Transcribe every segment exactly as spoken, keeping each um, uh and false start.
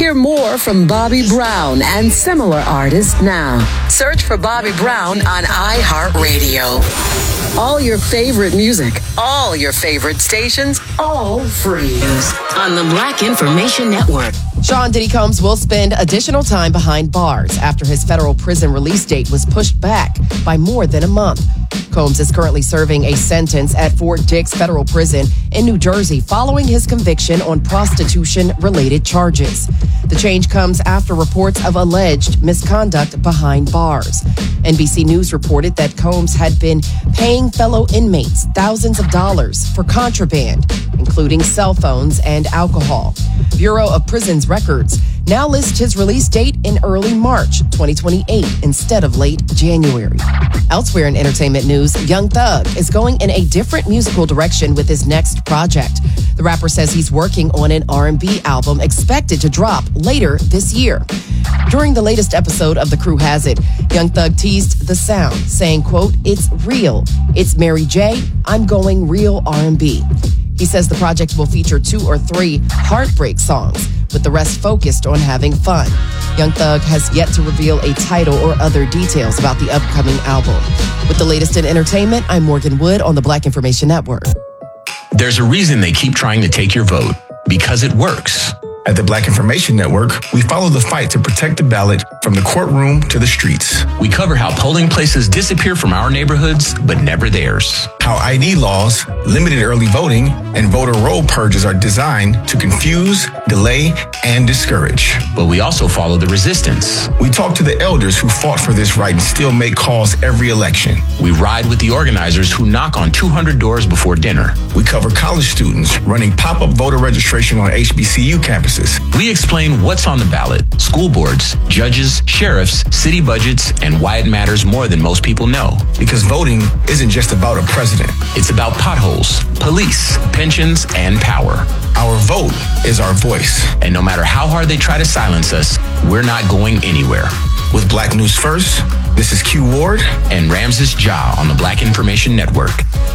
Hear more from Bobby Brown and similar artists now. Search for Bobby Brown on iHeartRadio. All your favorite music, all your favorite stations, all free on the Black Information Network. Sean Diddy Combs will spend additional time behind bars after his federal prison release date was pushed back by more than a month. Combs is currently serving a sentence at Fort Dix Federal Prison in New Jersey following his conviction on prostitution-related charges. The change comes after reports of alleged misconduct behind bars. N B C News reported that Combs had been paying fellow inmates thousands of dollars for contraband, including cell phones and alcohol. Bureau of Prisons records now list his release date in early March twenty twenty-eight instead of late January. Elsewhere in entertainment news, Young Thug is going in a different musical direction with his next project. The rapper says he's working on an R and B album expected to drop later this year. During the latest episode of The Crew Has It, Young Thug teased the sound, saying, quote, "It's real. It's Mary J. I'm going real R and B." He says the project will feature two or three heartbreak songs, with the rest focused on having fun. Young Thug has yet to reveal a title or other details about the upcoming album. With the latest in entertainment, I'm Morgan Wood on the Black Information Network. There's a reason they keep trying to take your vote, because it works. At the Black Information Network, we follow the fight to protect the ballot from the courtroom to the streets. We cover how polling places disappear from our neighborhoods, but never theirs. How I D laws, limited early voting, and voter roll purges are designed to confuse, delay, and discourage. But we also follow the resistance. We talk to the elders who fought for this right and still make calls every election. We ride with the organizers who knock on two hundred doors before dinner. We cover college students running pop-up voter registration on H B C U campuses. We explain what's on the ballot, school boards, judges, sheriffs, city budgets, and why it matters more than most people know. Because voting isn't just about a president. It's about potholes, police, pensions, and power. Our vote is our voice. And no matter how hard they try to silence us, we're not going anywhere. With Black News First, this is Q Ward and Ramses Ja on the Black Information Network.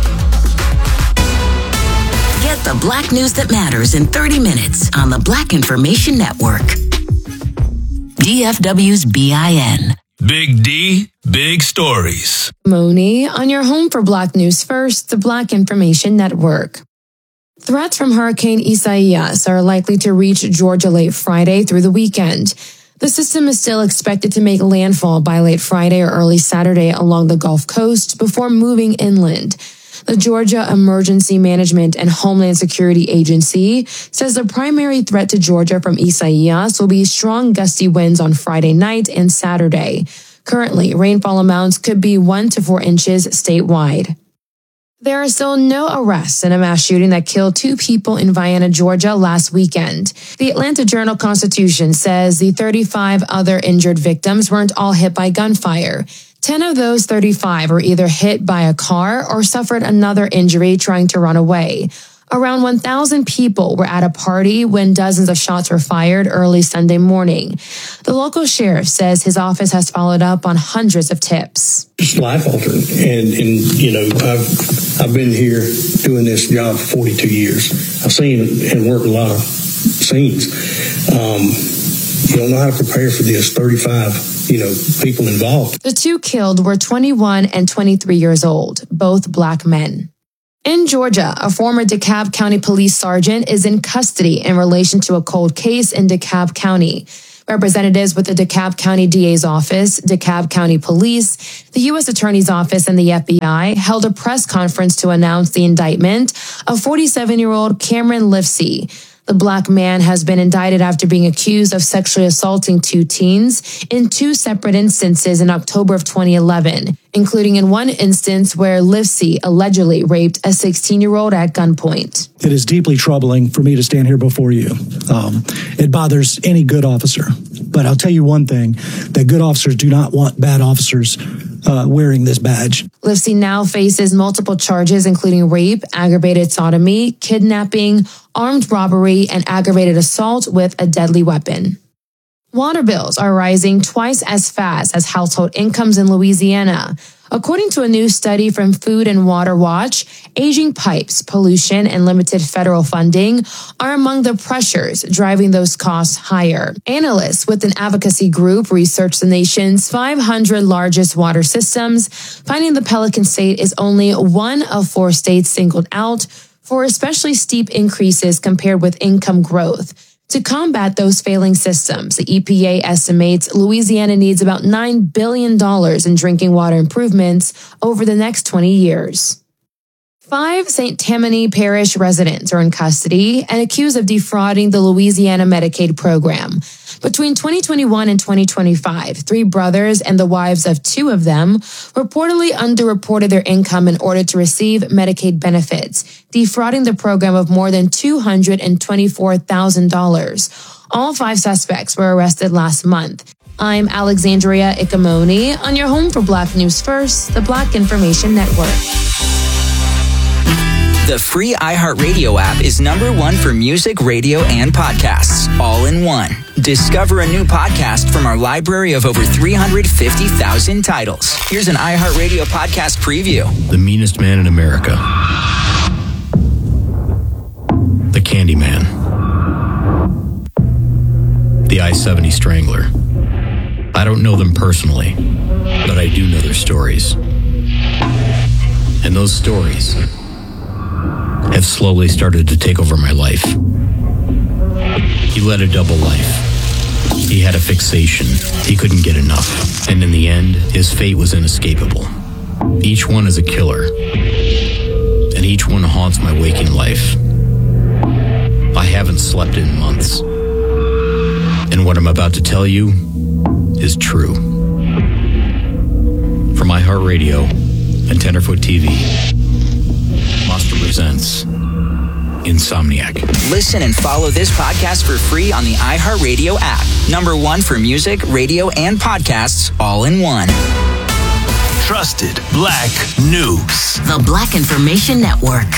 Get the Black news that matters in thirty minutes on the Black Information Network. D F W's B I N. Big D, big stories. Moni, on your home for Black News First, the Black Information Network. Threats from Hurricane Isaias are likely to reach Georgia late Friday through the weekend. The system is still expected to make landfall by late Friday or early Saturday along the Gulf Coast before moving inland. The Georgia Emergency Management and Homeland Security Agency says the primary threat to Georgia from Isaias will be strong gusty winds on Friday night and Saturday. Currently, rainfall amounts could be one to four inches statewide. There are still no arrests in a mass shooting that killed two people in Vienna, Georgia last weekend. The Atlanta Journal-Constitution says the thirty-five other injured victims weren't all hit by gunfire. Ten of those thirty-five were either hit by a car or suffered another injury trying to run away. Around one thousand people were at a party when dozens of shots were fired early Sunday morning. The local sheriff says his office has followed up on hundreds of tips. It's life altering. And, and you know, I've, I've been here doing this job for forty-two years. I've seen and worked a lot of scenes. Um, you don't know how to prepare for this. thirty-five, you know, people involved. The two killed were twenty-one and twenty-three years old, both black men. In Georgia, a former DeKalb County police sergeant is in custody in relation to a cold case in DeKalb County. Representatives with the DeKalb County D A's office, DeKalb County Police, the U S Attorney's Office, and the F B I held a press conference to announce the indictment of forty-seven-year-old Cameron Livesey. The black man has been indicted after being accused of sexually assaulting two teens in two separate instances in October of twenty eleven, including in one instance where Livesey allegedly raped a sixteen-year-old at gunpoint. It is deeply troubling for me to stand here before you. Um, it bothers any good officer. But I'll tell you one thing, that good officers do not want bad officers uh, wearing this badge. Livesey now faces multiple charges, including rape, aggravated sodomy, kidnapping, armed robbery, and aggravated assault with a deadly weapon. Water bills are rising twice as fast as household incomes in Louisiana. According to a new study from Food and Water Watch, aging pipes, pollution, and limited federal funding are among the pressures driving those costs higher. Analysts with an advocacy group researched the nation's five hundred largest water systems, finding the Pelican State is only one of four states singled out for especially steep increases compared with income growth. To combat those failing systems, the E P A estimates Louisiana needs about nine billion dollars in drinking water improvements over the next twenty years. Five Saint Tammany Parish residents are in custody and accused of defrauding the Louisiana Medicaid program. Between twenty twenty-one and twenty twenty-five, three brothers and the wives of two of them reportedly underreported their income in order to receive Medicaid benefits, defrauding the program of more than two hundred twenty-four thousand dollars. All five suspects were arrested last month. I'm Alexandria Ikamoni on your home for Black News First, the Black Information Network. The free iHeartRadio app is number one for music, radio, and podcasts, all in one. Discover a new podcast from our library of over three hundred fifty thousand titles. Here's an iHeartRadio podcast preview. The meanest man in America. The Candyman. The I seventy Strangler. I don't know them personally, but I do know their stories. And those stories have slowly started to take over my life. He led a double life. He had a fixation. He couldn't get enough. And in the end, his fate was inescapable. Each one is a killer. And each one haunts my waking life. I haven't slept in months. And what I'm about to tell you is true. From iHeartRadio and Tenderfoot T V, Monster presents Insomniac. Listen and follow this podcast for free on the iHeartRadio app. Number one for music, radio, and podcasts, all in one. Trusted Black News. The Black Information Network.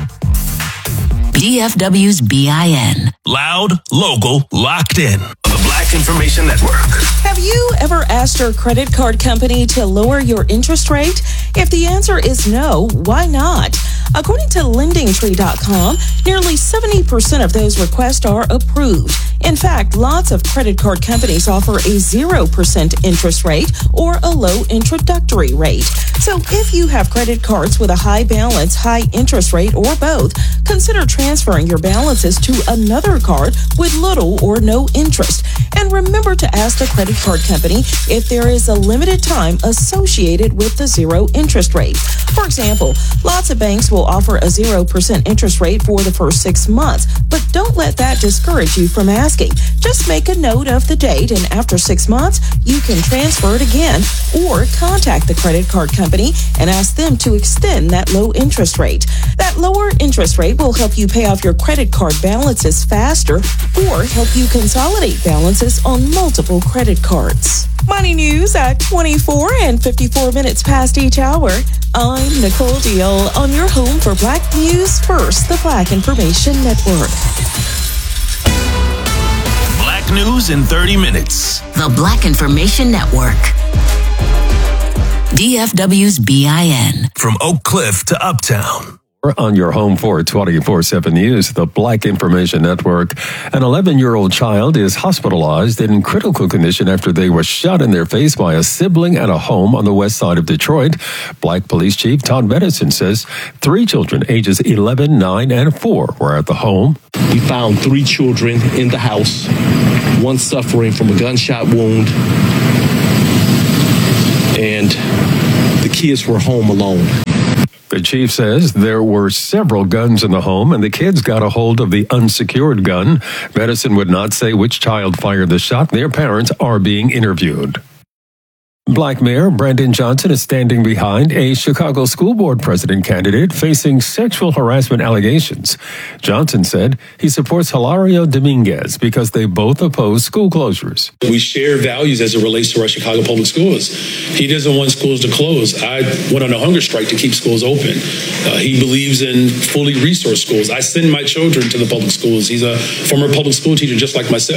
D F W's B I N. Loud, local, locked in. The Black Information Network. Have you ever asked your credit card company to lower your interest rate? If the answer is no, why not? According to lending tree dot com, nearly seventy percent of those requests are approved. In fact, lots of credit card companies offer a zero percent interest rate or a low introductory rate. So if you have credit cards with a high balance, high interest rate, or both, consider transferring your balances to another card with little or no interest. And remember to ask the credit card company if there is a limited time associated with the zero interest rate. For example, lots of banks will offer a zero percent interest rate for the first six months, but don't let that discourage you from asking. Just make a note of the date, and after six months, you can transfer it again or contact the credit card company and ask them to extend that low interest rate. That lower interest rate will help you pay off your credit card balances faster or help you consolidate balances on multiple credit cards. Money news at twenty-four and fifty-four minutes past each hour. I'm Nicole Deal on your home for Black News First, the Black Information Network. Black News in thirty minutes. The Black Information Network. D F W's B I N. From Oak Cliff to Uptown. On your home for twenty-four seven News, the Black Information Network. An eleven-year-old child is hospitalized in critical condition after they were shot in their face by a sibling at a home on the west side of Detroit. Black Police Chief Todd Medicine says three children, ages eleven, nine, and four, were at the home. We found three children in the house, one suffering from a gunshot wound, and the kids were home alone. The chief says there were several guns in the home and the kids got a hold of the unsecured gun. Medicine would not say which child fired the shot. Their parents are being interviewed. Black Mayor Brandon Johnson is standing behind a Chicago School Board president candidate facing sexual harassment allegations. Johnson said he supports Hilario Dominguez because they both oppose school closures. We share values as it relates to our Chicago public schools. He doesn't want schools to close. I went on a hunger strike to keep schools open. Uh, he believes in fully resourced schools. I send my children to the public schools. He's a former public school teacher just like myself.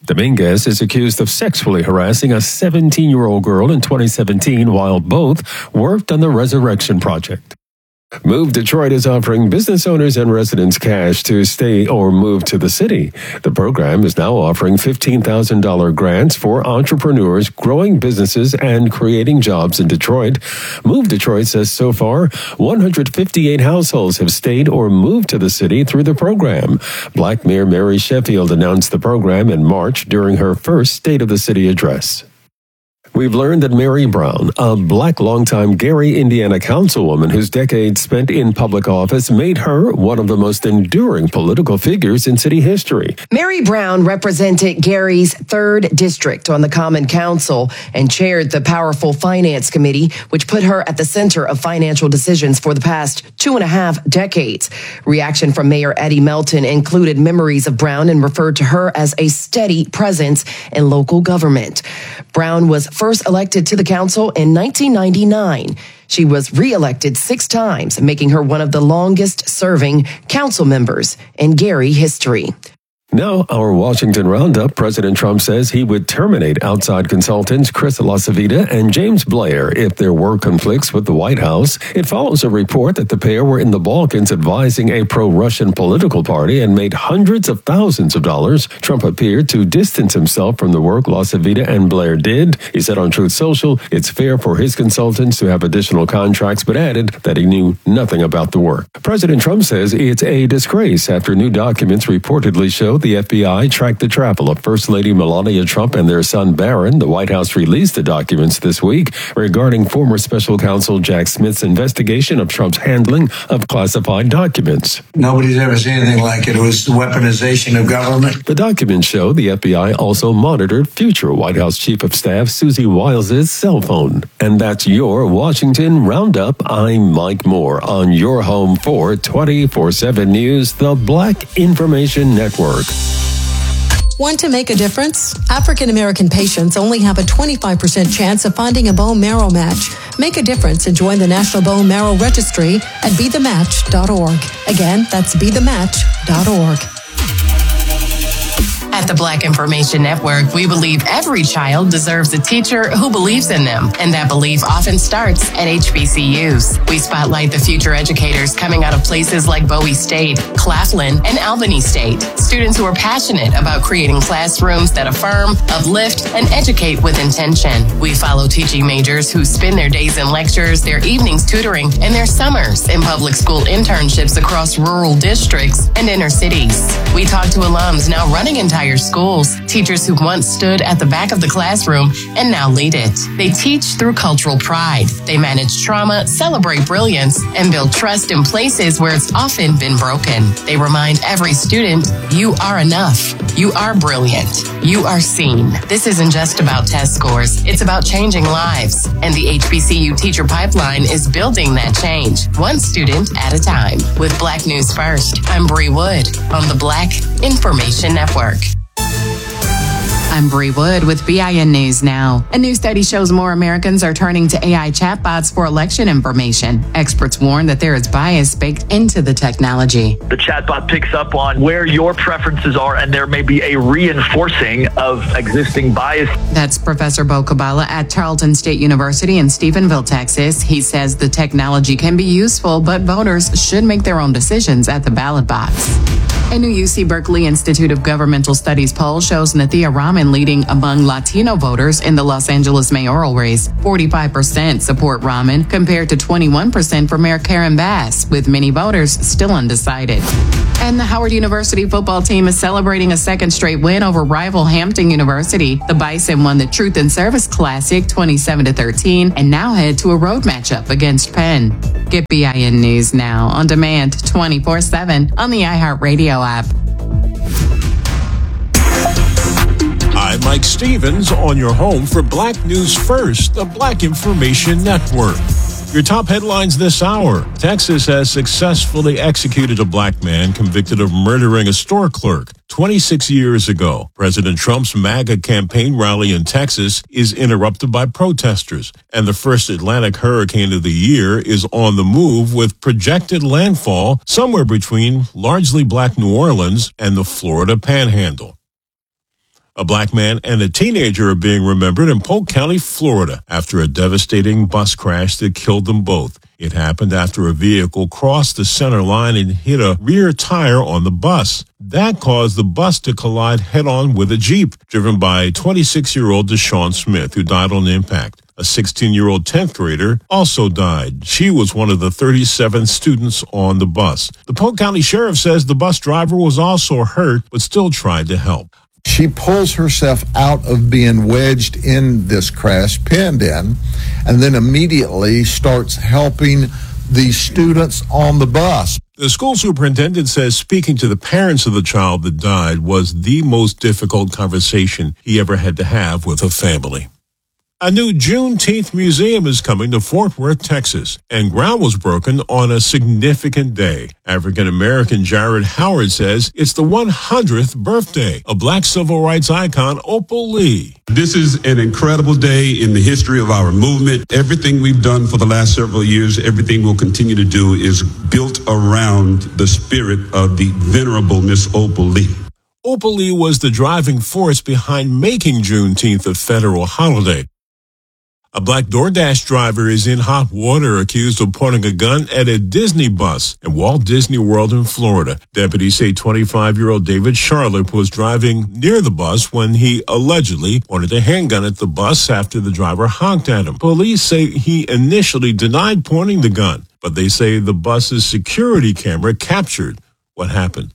Dominguez is accused of sexually harassing a seventeen-year-old girl in twenty seventeen while both worked on the Resurrection Project. Move Detroit is offering business owners and residents cash to stay or move to the city. The program is now offering fifteen thousand dollars grants for entrepreneurs growing businesses and creating jobs in Detroit. Move Detroit says so far, one hundred fifty-eight households have stayed or moved to the city through the program. Black Mayor Mary Sheffield announced the program in March during her first State of the City address. We've learned that Mary Brown, a black longtime Gary, Indiana councilwoman whose decades spent in public office made her one of the most enduring political figures in city history. Mary Brown represented Gary's third district on the Common Council and chaired the powerful Finance Committee, which put her at the center of financial decisions for the past two and a half decades. Reaction from Mayor Eddie Melton included memories of Brown and referred to her as a steady presence in local government. Brown was first elected to the council in nineteen ninety-nine. She was re-elected six times, making her one of the longest-serving council members in Gary history. Now, our Washington Roundup, President Trump says he would terminate outside consultants Chris LaCivita and James Blair if there were conflicts with the White House. It follows a report that the pair were in the Balkans advising a pro-Russian political party and made hundreds of thousands of dollars. Trump appeared to distance himself from the work LaCivita and Blair did. He said on Truth Social, it's fair for his consultants to have additional contracts, but added that he knew nothing about the work. President Trump says it's a disgrace after new documents reportedly show the F B I tracked the travel of First Lady Melania Trump and their son Barron. The White House released the documents this week regarding former special counsel Jack Smith's investigation of Trump's handling of classified documents. Nobody's ever seen anything like it. It was the weaponization of government. The documents show the F B I also monitored future White House Chief of Staff Susie Wiles' cell phone. And that's your Washington Roundup. I'm Mike Moore on your home for twenty-four seven News, the Black Information Network. Want to make a difference? African American patients only have a twenty-five percent chance of finding a bone marrow match. Make a difference and join the National Bone Marrow Registry at be the match dot org. Again, that's be the match dot org. At the Black Information Network, we believe every child deserves a teacher who believes in them, and that belief often starts at H B C Us. We spotlight the future educators coming out of places like Bowie State, Claflin, and Albany State. Students who are passionate about creating classrooms that affirm, uplift, and educate with intention. We follow teaching majors who spend their days in lectures, their evenings tutoring, and their summers in public school internships across rural districts and inner cities. We talk to alums now running entire schools, teachers who once stood at the back of the classroom and now lead it. They teach through cultural pride. They manage trauma, celebrate brilliance, and build trust in places where it's often been broken. They remind every student, you are enough. You are brilliant. You are seen. This isn't just about test scores. It's about changing lives. And the H B C U Teacher Pipeline is building that change, one student at a time. With Black News First, I'm Bree Wood on the Black Information Network. I'm Bree Wood with B I N News Now. A new study shows more Americans are turning to A I chatbots for election information. Experts warn that there is bias baked into the technology. The chatbot picks up on where your preferences are, and there may be a reinforcing of existing bias. That's Professor Bo Kabbalah at Tarleton State University in Stephenville, Texas. He says the technology can be useful, but voters should make their own decisions at the ballot box. A new U C Berkeley Institute of Governmental Studies poll shows Nathia Rahman leading among Latino voters in the Los Angeles mayoral race. forty-five percent support Rahman compared to twenty-one percent for Mayor Karen Bass, with many voters still undecided. And the Howard University football team is celebrating a second straight win over rival Hampton University. The Bison won the Truth and Service Classic twenty-seven to thirteen and now head to a road matchup against Penn. Get B I N News Now on demand twenty-four seven on the iHeartRadio app. I'm Mike Stevens on your home for Black News First, the Black Information Network. Your top headlines this hour. Texas has successfully executed a black man convicted of murdering a store clerk twenty-six years ago. President Trump's MAGA campaign rally in Texas is interrupted by protesters, and the first Atlantic hurricane of the year is on the move with projected landfall somewhere between largely black New Orleans and the Florida Panhandle. A black man and a teenager are being remembered in Polk County, Florida, after a devastating bus crash that killed them both. It happened after a vehicle crossed the center line and hit a rear tire on the bus. That caused the bus to collide head-on with a Jeep, driven by twenty-six-year-old Deshaun Smith, who died on impact. A sixteen-year-old tenth grader also died. She was one of the thirty-seven students on the bus. The Polk County Sheriff says the bus driver was also hurt, but still tried to help. She pulls herself out of being wedged in this crash, pinned in, and then immediately starts helping the students on the bus. The school superintendent says speaking to the parents of the child that died was the most difficult conversation he ever had to have with a family. A new Juneteenth museum is coming to Fort Worth, Texas, and ground was broken on a significant day. African-American Jared Howard says it's the one hundredth birthday of black civil rights icon Opal Lee. This is an incredible day in the history of our movement. Everything we've done for the last several years, everything we'll continue to do is built around the spirit of the venerable Miss Opal Lee. Opal Lee was the driving force behind making Juneteenth a federal holiday. A black DoorDash driver is in hot water accused of pointing a gun at a Disney bus in Walt Disney World in Florida. Deputies say twenty-five-year-old David Charlotte was driving near the bus when he allegedly pointed a handgun at the bus after the driver honked at him. Police say he initially denied pointing the gun, but they say the bus's security camera captured what happened.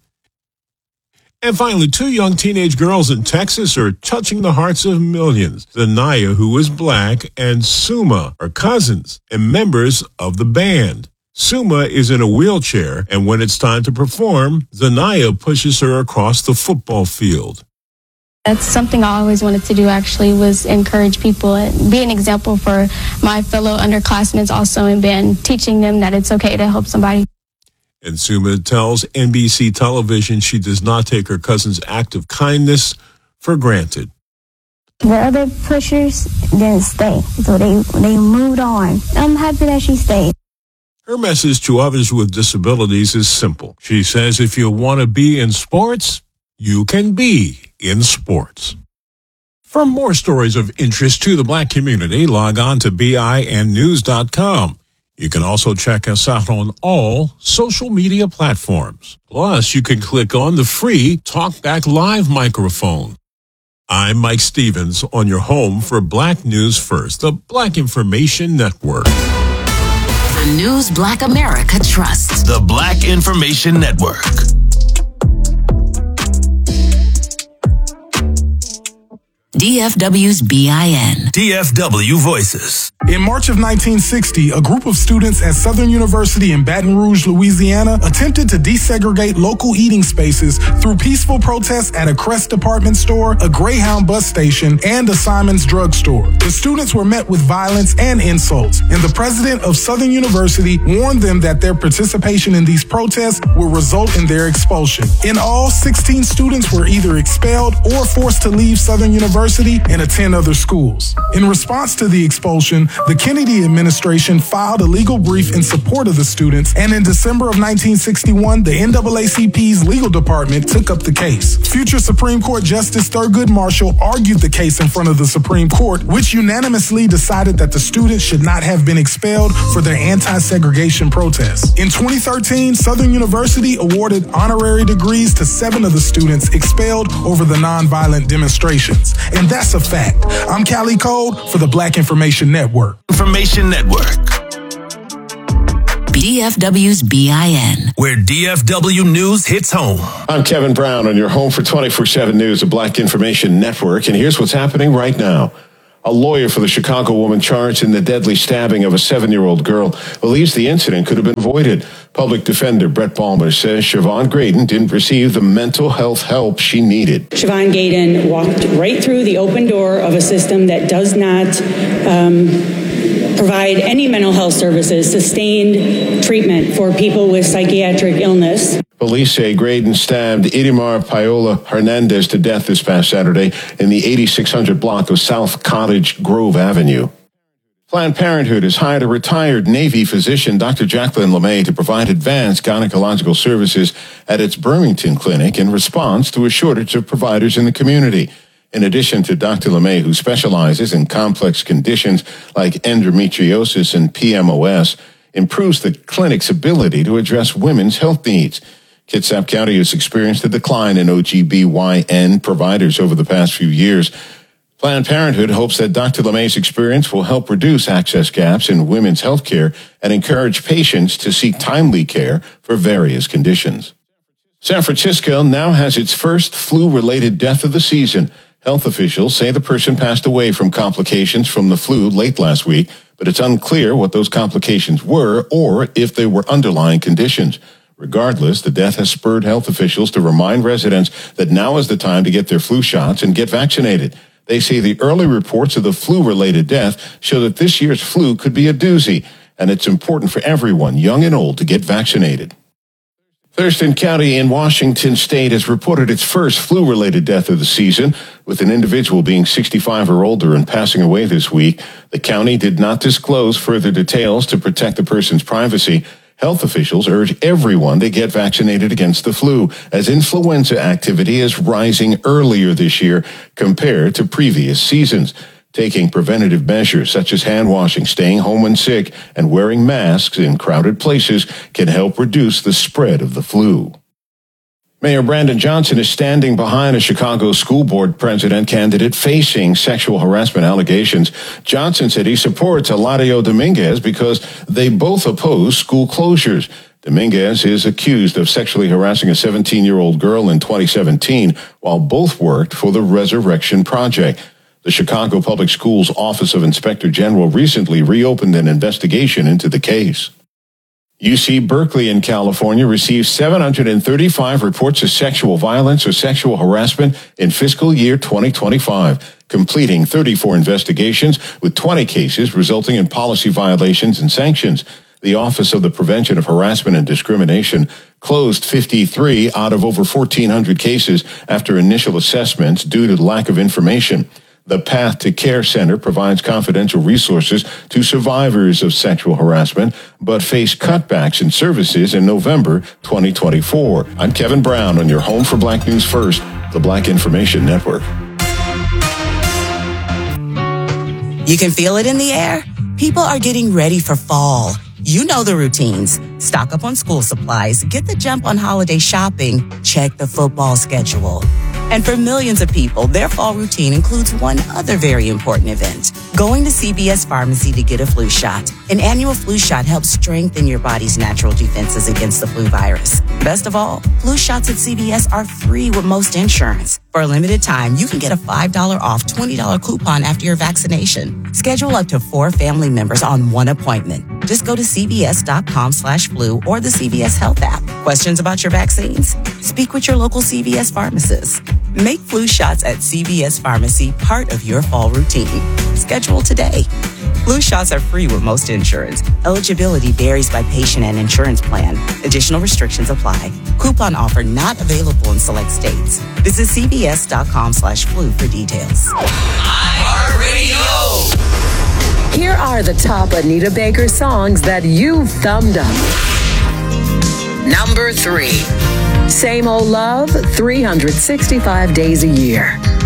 And finally, two young teenage girls in Texas are touching the hearts of millions. Zanaya, who is black, and Suma are cousins and members of the band. Suma is in a wheelchair, and when it's time to perform, Zanaya pushes her across the football field. That's something I always wanted to do, actually, was encourage people and be an example for my fellow underclassmen also in band, teaching them that it's okay to help somebody. And Suma tells N B C television she does not take her cousin's act of kindness for granted. The other pushers didn't stay, so they they moved on. I'm happy that she stayed. Her message to others with disabilities is simple. She says if you want to be in sports, you can be in sports. For more stories of interest to the black community, log on to B I N news dot com. You can also check us out on all social media platforms. Plus, you can click on the free TalkBack Live microphone. I'm Mike Stevens on your home for Black News First, the Black Information Network. The news Black America trusts. The Black Information Network. D F W's B I N. D F W Voices. In March of nineteen sixty, a group of students at Southern University in Baton Rouge, Louisiana, attempted to desegregate local eating spaces through peaceful protests at a Crest department store, a Greyhound bus station, and a Simon's drugstore. The students were met with violence and insults, and the president of Southern University warned them that their participation in these protests would result in their expulsion. In all, sixteen students were either expelled or forced to leave Southern University and attend other schools. In response to the expulsion, the Kennedy administration filed a legal brief in support of the students, and in December of nineteen sixty-one, the N double A C P's legal department took up the case. Future Supreme Court Justice Thurgood Marshall argued the case in front of the Supreme Court, which unanimously decided that the students should not have been expelled for their anti-segregation protests. In twenty thirteen, Southern University awarded honorary degrees to seven of the students expelled over the nonviolent demonstrations. And that's a fact. I'm Callie Cole for the Black Information Network. Information Network. D F W's B I N. Where D F W News hits home. I'm Kevin Brown on your home for twenty-four seven News, the Black Information Network. And here's what's happening right now. A lawyer for the Chicago woman charged in the deadly stabbing of a seven-year-old girl believes the incident could have been avoided. Public defender Brett Balmer says Siobhan Graydon didn't receive the mental health help she needed. Siobhan Graydon walked right through the open door of a system that does not um, provide any mental health services, sustained treatment for people with psychiatric illness. Police say Graydon stabbed Idimar Paola Hernandez to death this past Saturday in the eighty-six hundred block of South Cottage Grove Avenue. Planned Parenthood has hired a retired Navy physician, Doctor Jacqueline LeMay, to provide advanced gynecological services at its Burlington clinic in response to a shortage of providers in the community. In addition to Doctor LeMay, who specializes in complex conditions like endometriosis and P M O S, improves the clinic's ability to address women's health needs. Kitsap County has experienced a decline in O G B Y N providers over the past few years. Planned Parenthood hopes that Doctor LeMay's experience will help reduce access gaps in women's health care and encourage patients to seek timely care for various conditions. San Francisco now has its first flu-related death of the season. Health officials say the person passed away from complications from the flu late last week, but it's unclear what those complications were or if they were underlying conditions. Regardless, the death has spurred health officials to remind residents that now is the time to get their flu shots and get vaccinated. They say the early reports of the flu-related death show that this year's flu could be a doozy, and it's important for everyone, young and old, to get vaccinated. Thurston County in Washington State has reported its first flu-related death of the season, with an individual being sixty-five or older and passing away this week. The county did not disclose further details to protect the person's privacy. Health officials urge everyone to get vaccinated against the flu, as influenza activity is rising earlier this year compared to previous seasons. Taking preventative measures such as hand washing, staying home when sick, and wearing masks in crowded places can help reduce the spread of the flu. Mayor Brandon Johnson is standing behind a Chicago school board president candidate facing sexual harassment allegations. Johnson said he supports Eladio Dominguez because they both oppose school closures. Dominguez is accused of sexually harassing a seventeen-year-old girl in twenty seventeen while both worked for the Resurrection Project. The Chicago Public Schools Office of Inspector General recently reopened an investigation into the case. U C Berkeley in California received seven hundred thirty-five reports of sexual violence or sexual harassment in fiscal year twenty twenty-five, completing thirty-four investigations with twenty cases resulting in policy violations and sanctions. The Office of the Prevention of Harassment and Discrimination closed fifty-three out of over fourteen hundred cases after initial assessments due to lack of information. The Path to Care Center provides confidential resources to survivors of sexual harassment, but faced cutbacks in services in November twenty twenty-four. I'm Kevin Brown on your home for Black News First, the Black Information Network. You can feel it in the air. People are getting ready for fall. You know the routines. Stock up on school supplies, get the jump on holiday shopping, check the football schedule. And for millions of people, their fall routine includes one other very important event, going to C V S Pharmacy to get a flu shot. An annual flu shot helps strengthen your body's natural defenses against the flu virus. Best of all, flu shots at C V S are free with most insurance. For a limited time, you can get a five dollars off twenty dollars coupon after your vaccination. Schedule up to four family members on one appointment. Just go to cvs.com slash flu or the C V S Health app. Questions about your vaccines? Speak with your local C V S pharmacist. Make flu shots at C V S Pharmacy part of your fall routine. Schedule today. Flu shots are free with most insurance. Eligibility varies by patient and insurance plan. Additional restrictions apply. Coupon offer not available in select states. Visit cvs.com slash flu for details. iHeartRadio. Here are the top Anita Baker songs that you thumbed up. Number three. Same Old Love, three hundred sixty-five days a year.